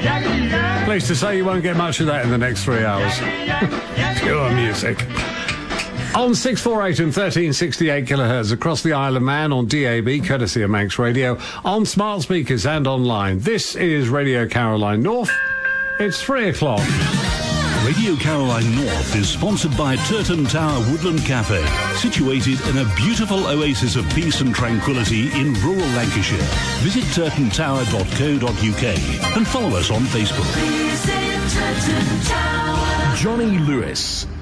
Pleased to say you won't get much of that in the next 3 hours. Pure music. On 648 and 1368 kilohertz across the Isle of Man on DAB, courtesy of Manx Radio, on smart speakers and online. This is Radio Caroline North. It's 3 o'clock. Radio Caroline North is sponsored by Turton Tower Woodland Cafe, situated in a beautiful oasis of peace and tranquility in rural Lancashire. Visit turtontower.co.uk and follow us on Facebook. Johnny Lewis.